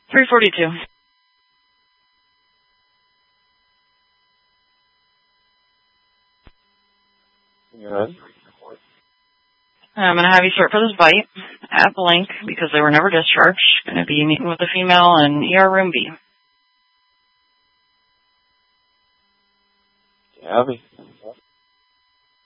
342. Go ahead. I'm going to have you sort for this bite at Blink because they were never discharged. Going to be meeting with the female in ER room B. Abby.